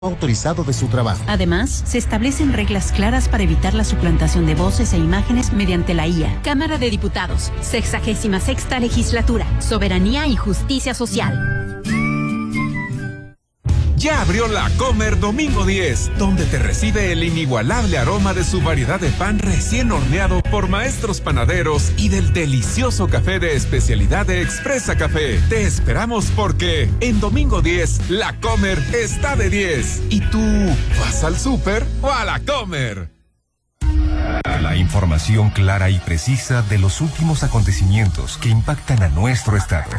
autorizado de su trabajo. Además, se establecen reglas claras para evitar la suplantación de voces e imágenes mediante la IA. Cámara de Diputados, 66ª Legislatura, Soberanía y Justicia Social. Ya abrió La Comer Domingo 10, donde te recibe el inigualable aroma de su variedad de pan recién horneado por maestros panaderos y del delicioso café de especialidad de Expresa Café. Te esperamos porque en Domingo 10, La Comer está de 10. ¿Y tú vas al súper o a La Comer? La información clara y precisa de los últimos acontecimientos que impactan a nuestro estado.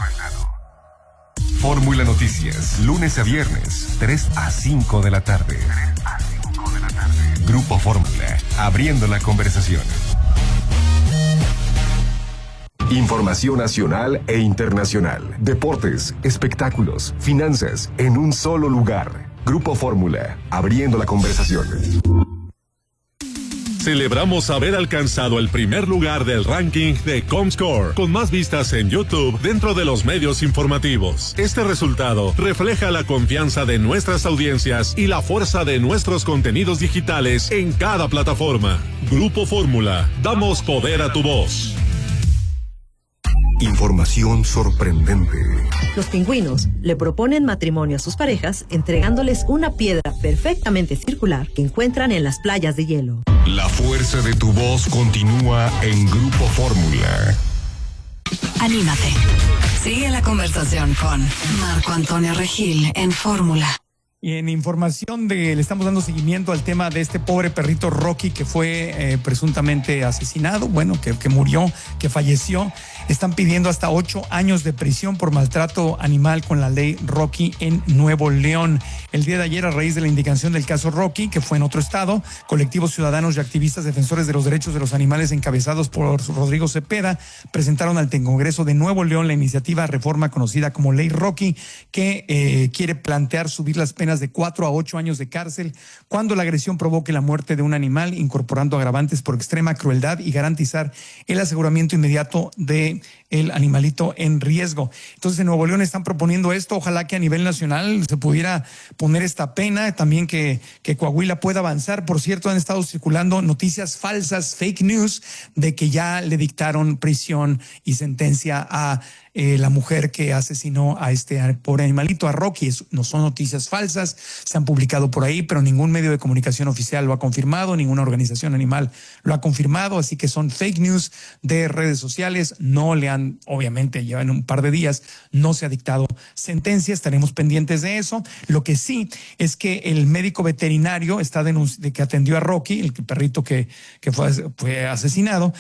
Fórmula Noticias, lunes a viernes, 3 a 5 de la tarde. Grupo Fórmula, abriendo la conversación. Información nacional e internacional, deportes, espectáculos, finanzas, en un solo lugar. Grupo Fórmula, abriendo la conversación. Celebramos haber alcanzado el primer lugar del ranking de Comscore, con más vistas en YouTube dentro de los medios informativos. Este resultado refleja la confianza de nuestras audiencias y la fuerza de nuestros contenidos digitales en cada plataforma. Grupo Fórmula, damos poder a tu voz. Información sorprendente. Los pingüinos le proponen matrimonio a sus parejas entregándoles una piedra perfectamente circular que encuentran en las playas de hielo. La fuerza de tu voz continúa en Grupo Fórmula. Anímate. Sigue la conversación con Marco Antonio Regil en Fórmula. Y en información le estamos dando seguimiento al tema de este pobre perrito Rocky que fue presuntamente asesinado, que murió, que falleció. Están pidiendo hasta 8 años de prisión por maltrato animal con la ley Rocky en Nuevo León. El día de ayer, a raíz de la indicación del caso Rocky, que fue en otro estado, colectivos ciudadanos y activistas defensores de los derechos de los animales encabezados por Rodrigo Cepeda presentaron ante el Congreso de Nuevo León la iniciativa reforma conocida como Ley Rocky, que quiere plantear subir las penas de 4 a 8 años de cárcel cuando la agresión provoque la muerte de un animal, incorporando agravantes por extrema crueldad y garantizar el aseguramiento inmediato de el animalito en riesgo. Entonces, en Nuevo León están proponiendo esto. Ojalá que a nivel nacional se pudiera poner esta pena, también que Coahuila pueda avanzar. Por cierto, han estado circulando noticias falsas, fake news, de que ya le dictaron prisión y sentencia a la mujer que asesinó a este pobre animalito, a Rocky. No son noticias falsas, se han publicado por ahí, pero ningún medio de comunicación oficial lo ha confirmado, ninguna organización animal lo ha confirmado, así que son fake news de redes sociales. No le han, obviamente, llevan un par de días, no se ha dictado sentencia, estaremos pendientes de eso. Lo que sí es que el médico veterinario está de que atendió a Rocky, el perrito que fue asesinado,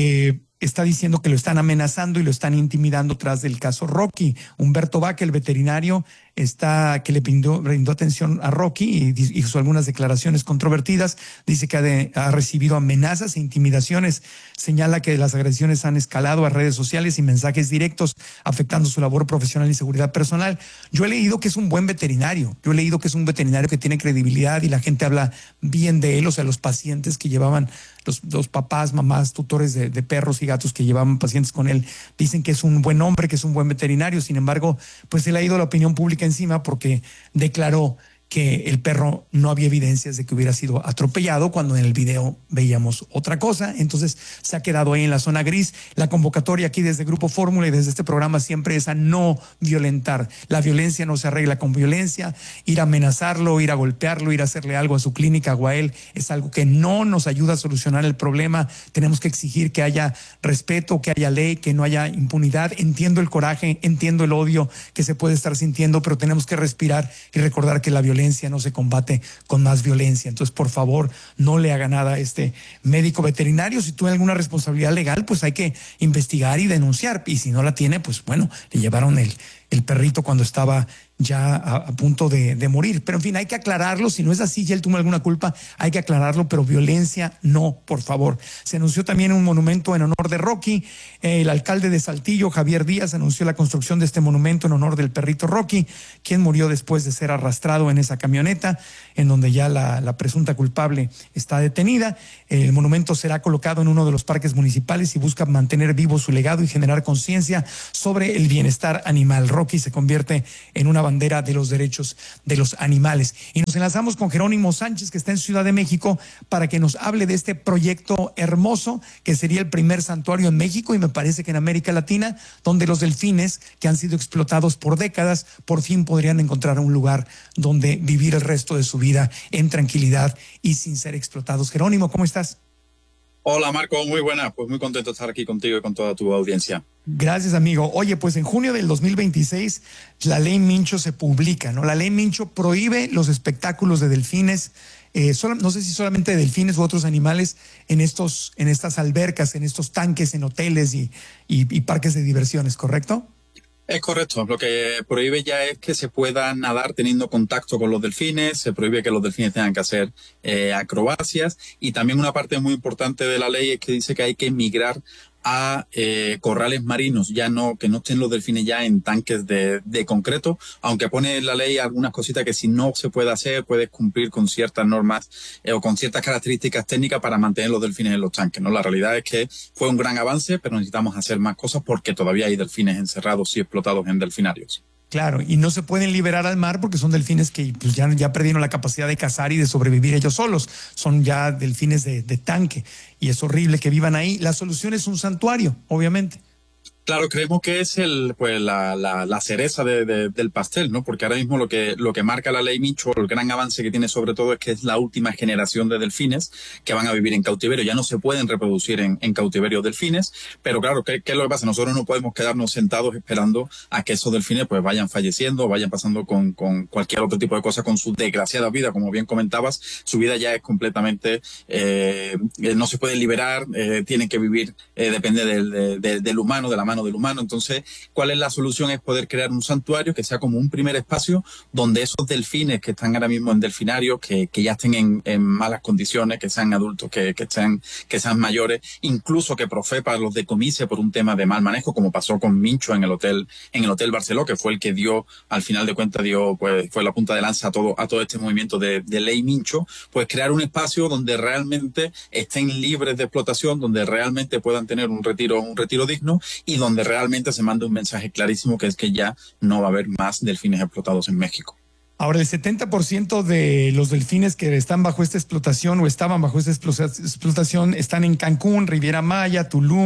está diciendo que lo están amenazando y lo están intimidando tras del caso Rocky. Humberto Vaca, el veterinario, que le brindó atención a Rocky y hizo algunas declaraciones controvertidas. Dice que ha recibido amenazas e intimidaciones. Señala que las agresiones han escalado a redes sociales y mensajes directos afectando su labor profesional y seguridad personal. Yo he leído que es un buen veterinario. Yo he leído que es un veterinario que tiene credibilidad y la gente habla bien de él. O sea, los pacientes que llevaban, los papás, mamás, tutores de perros y gatos que llevaban pacientes con él, dicen que es un buen hombre, que es un buen veterinario. Sin embargo, pues se le ha ido la opinión pública encima porque declaró que el perro no había evidencias de que hubiera sido atropellado, cuando en el video veíamos otra cosa. Entonces se ha quedado ahí en la zona gris. La convocatoria aquí desde Grupo Fórmula y desde este programa siempre es a no violentar. La violencia no se arregla con violencia. Ir a amenazarlo, ir a golpearlo, ir a hacerle algo a su clínica o a él es algo que no nos ayuda a solucionar el problema. Tenemos que exigir que haya respeto, que haya ley, que no haya impunidad. Entiendo el coraje, entiendo el odio que se puede estar sintiendo, pero tenemos que respirar y recordar que la violencia no se combate con más violencia. Entonces, por favor, no le haga nada a este médico veterinario. Si tuvo alguna responsabilidad legal, pues hay que investigar y denunciar. Y si no la tiene, pues bueno, le llevaron el perrito cuando estaba ya a punto de morir. Pero en fin, hay que aclararlo. Si no es así, ya él tuvo alguna culpa, hay que aclararlo, pero violencia no, por favor. Se anunció también un monumento en honor de Rocky. El alcalde de Saltillo, Javier Díaz, anunció la construcción de este monumento en honor del perrito Rocky, quien murió después de ser arrastrado en esa camioneta, en donde ya la presunta culpable está detenida. El monumento será colocado en uno de los parques municipales y busca mantener vivo su legado y generar conciencia sobre el bienestar animal. Rocky Rocky se convierte en una bandera de los derechos de los animales. Y nos enlazamos con Jerónimo Sánchez, que está en Ciudad de México, para que nos hable de este proyecto hermoso, que sería el primer santuario en México y me parece que en América Latina, donde los delfines que han sido explotados por décadas, por fin podrían encontrar un lugar donde vivir el resto de su vida en tranquilidad y sin ser explotados. Jerónimo, ¿cómo estás? Hola Marco, muy buena, pues muy contento de estar aquí contigo y con toda tu audiencia. Gracias, amigo. Oye, pues en junio del 2026 la ley Mincho se publica, ¿no? La ley Mincho prohíbe los espectáculos de delfines, no sé si solamente de delfines u otros animales en estas albercas, en estos tanques, en hoteles y parques de diversiones, ¿correcto? Es correcto, lo que prohíbe ya es que se pueda nadar teniendo contacto con los delfines, se prohíbe que los delfines tengan que hacer acrobacias y también una parte muy importante de la ley es que dice que hay que migrar a corrales marinos, ya no, que no estén los delfines ya en tanques de concreto, aunque pone en la ley algunas cositas que si no se puede hacer, puedes cumplir con ciertas normas o con ciertas características técnicas para mantener los delfines en los tanques, ¿no? La realidad es que fue un gran avance, pero necesitamos hacer más cosas porque todavía hay delfines encerrados y explotados en delfinarios. Claro, y no se pueden liberar al mar porque son delfines que pues, ya perdieron la capacidad de cazar y de sobrevivir ellos solos. Son ya delfines de tanque y es horrible que vivan ahí. La solución es un santuario, obviamente. Claro, creemos que es la cereza del pastel, ¿no? Porque ahora mismo lo que marca la ley Mincho, el gran avance que tiene sobre todo es que es la última generación de delfines que van a vivir en cautiverio. Ya no se pueden reproducir en cautiverio delfines, pero claro, ¿qué es lo que pasa? Nosotros no podemos quedarnos sentados esperando a que esos delfines pues vayan falleciendo, vayan pasando con cualquier otro tipo de cosa, con su desgraciada vida. Como bien comentabas, su vida ya es completamente, no se pueden liberar, tienen que vivir, depende del humano, de la mano del humano. Entonces, ¿cuál es la solución? Es poder crear un santuario que sea como un primer espacio donde esos delfines que están ahora mismo en delfinarios, que ya estén en malas condiciones, que sean adultos, que sean mayores, incluso que Profepa los decomise por un tema de mal manejo, como pasó con Mincho en el hotel Barceló, que fue el que dio, al final de cuentas, pues fue la punta de lanza a todo este movimiento de ley Mincho, pues crear un espacio donde realmente estén libres de explotación, donde realmente puedan tener un retiro digno y donde realmente se manda un mensaje clarísimo que es que ya no va a haber más delfines explotados en México. Ahora, el 70% de los delfines que están bajo esta explotación o estaban bajo esta explotación están en Cancún, Riviera Maya, Tulum,